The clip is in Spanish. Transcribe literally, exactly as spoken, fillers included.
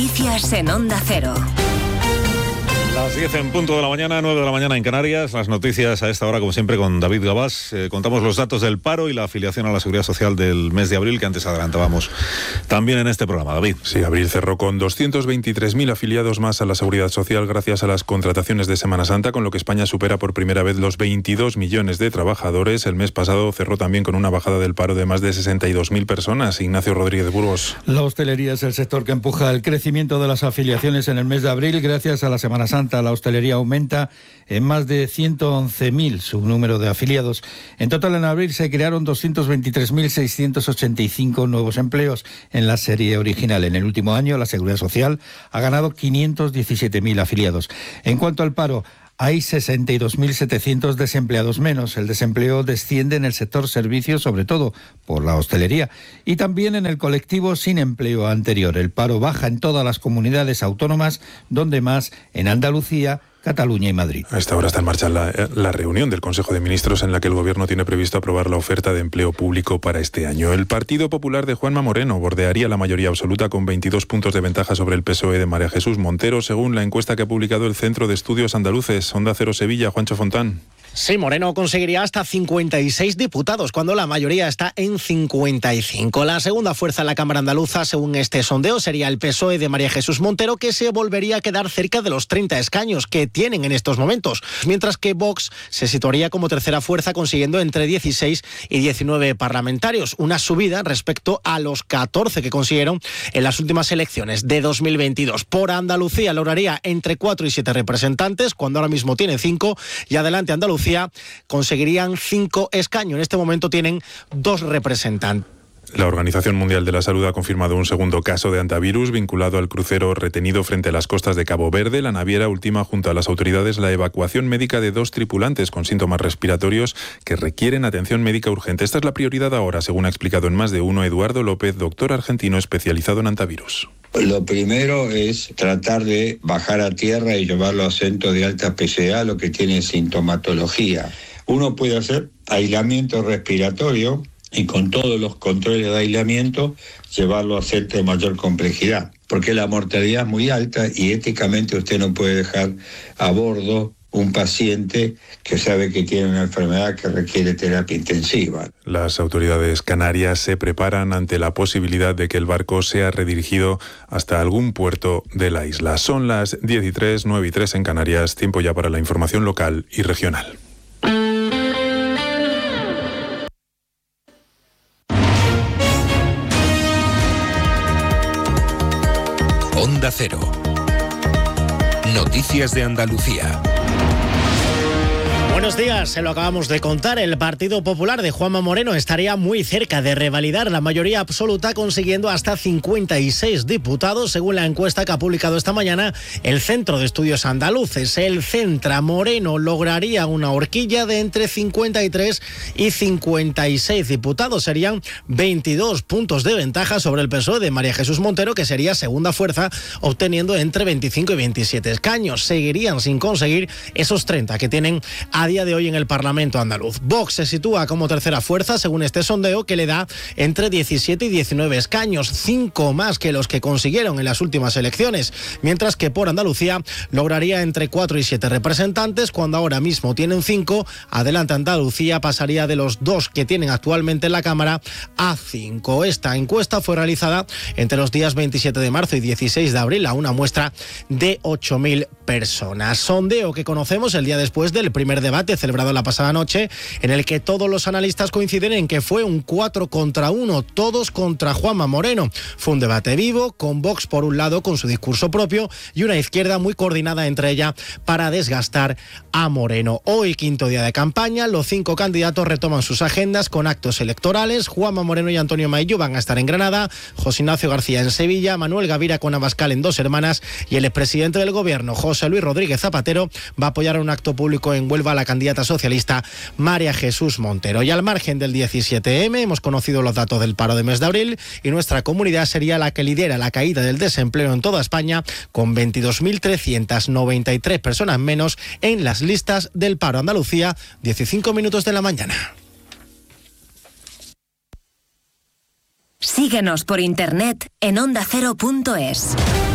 Noticias en Onda Cero. Las diez en punto de la mañana, nueve de la mañana en Canarias. Las noticias a esta hora, como siempre, con David Gabás. Eh, contamos los datos del paro y la afiliación a la Seguridad Social del mes de abril, que antes adelantábamos también en este programa. David. Sí, abril cerró con doscientos veintitrés mil afiliados más a la Seguridad Social gracias a las contrataciones de Semana Santa, con lo que España supera por primera vez los veintidós millones de trabajadores. El mes pasado cerró también con una bajada del paro de más de sesenta y dos mil personas. Ignacio Rodríguez Burgos. La hostelería es el sector que empuja el crecimiento de las afiliaciones en el mes de abril gracias a la Semana Santa. La hostelería aumenta en más de ciento once mil su número de afiliados. En total, en abril se crearon doscientos veintitrés mil seiscientos ochenta y cinco nuevos empleos en la serie original. En el último año, la Seguridad Social ha ganado quinientos diecisiete mil afiliados. En cuanto al paro, hay sesenta y dos mil setecientos desempleados menos. El desempleo desciende en el sector servicios, sobre todo por la hostelería, y también en el colectivo sin empleo anterior. El paro baja en todas las comunidades autónomas, donde más en Andalucía, Cataluña y Madrid. A esta hora está en marcha la, la reunión del Consejo de Ministros en la que el Gobierno tiene previsto aprobar la oferta de empleo público para este año. El Partido Popular de Juanma Moreno bordearía la mayoría absoluta con veintidós puntos de ventaja sobre el P S O E de María Jesús Montero, según la encuesta que ha publicado el Centro de Estudios Andaluces. Onda Cero Sevilla, Juancho Fontán. Sí, Moreno conseguiría hasta cincuenta y seis diputados, cuando la mayoría está en cincuenta y cinco. La segunda fuerza en la Cámara Andaluza, según este sondeo, sería el P S O E de María Jesús Montero, que se volvería a quedar cerca de los treinta escaños que tienen en estos momentos, mientras que Vox se situaría como tercera fuerza, consiguiendo entre dieciséis y diecinueve parlamentarios, una subida respecto a los catorce que consiguieron en las últimas elecciones de dos mil veintidós. Por Andalucía lograría entre cuatro y siete representantes, cuando ahora mismo tiene cinco, y adelante Andalucía conseguirían cinco escaños. En este momento tienen dos representantes. La Organización Mundial de la Salud ha confirmado un segundo caso de hantavirus vinculado al crucero retenido frente a las costas de Cabo Verde. La naviera ultima junto a las autoridades la evacuación médica de dos tripulantes con síntomas respiratorios que requieren atención médica urgente. Esta es la prioridad ahora, según ha explicado en Más de Uno Eduardo López, doctor argentino especializado en hantavirus. Lo primero es tratar de bajar a tierra y llevarlo a centros de alta especialidad, lo que tiene sintomatología. Uno puede hacer aislamiento respiratorio y con todos los controles de aislamiento llevarlo a centros de mayor complejidad, porque la mortalidad es muy alta y éticamente usted no puede dejar a bordo un paciente que sabe que tiene una enfermedad que requiere terapia intensiva. Las autoridades canarias se preparan ante la posibilidad de que el barco sea redirigido hasta algún puerto de la isla. Son las diez y tres, nueve y tres en Canarias, tiempo ya para la información local y regional. Onda Cero. Noticias de Andalucía. Buenos días, se lo acabamos de contar. El Partido Popular de Juanma Moreno estaría muy cerca de revalidar la mayoría absoluta, consiguiendo hasta cincuenta y seis diputados, según la encuesta que ha publicado esta mañana el Centro de Estudios Andaluces. El Centra Moreno lograría una horquilla de entre cincuenta y tres y cincuenta y seis diputados. Serían veintidós puntos de ventaja sobre el P S O E de María Jesús Montero, que sería segunda fuerza, obteniendo entre veinticinco y veintisiete escaños. Seguirían sin conseguir esos treinta que tienen a día de hoy en el Parlamento andaluz. Vox se sitúa como tercera fuerza, según este sondeo, que le da entre diecisiete y diecinueve escaños, cinco más que los que consiguieron en las últimas elecciones, mientras que por Andalucía lograría entre cuatro y siete representantes, cuando ahora mismo tienen cinco. Adelante Andalucía pasaría de los dos que tienen actualmente en la Cámara a cinco. Esta encuesta fue realizada entre los días veintisiete de marzo y dieciséis de abril a una muestra de ocho mil personas. Sondeo que conocemos el día después del primer debate celebrado la pasada noche, en el que todos los analistas coinciden en que fue un cuatro contra uno, todos contra Juanma Moreno. Fue un debate vivo, con Vox por un lado con su discurso propio y una izquierda muy coordinada entre ella para desgastar a Moreno. Hoy, quinto día de campaña, los cinco candidatos retoman sus agendas con actos electorales. Juanma Moreno y Antonio Maillo van a estar en Granada, José Ignacio García en Sevilla, Manuel Gavira con Abascal en Dos Hermanas y el expresidente del Gobierno, José Luis Rodríguez Zapatero, va a apoyar en un acto público en Huelva a la candidata socialista María Jesús Montero. Y al margen del diecisiete eme hemos conocido los datos del paro de mes de abril y nuestra comunidad sería la que lidera la caída del desempleo en toda España, con veintidós mil trescientas noventa y tres personas menos en las listas del paro. Andalucía, dieciséis minutos de la mañana. Síguenos por internet en onda cero punto es.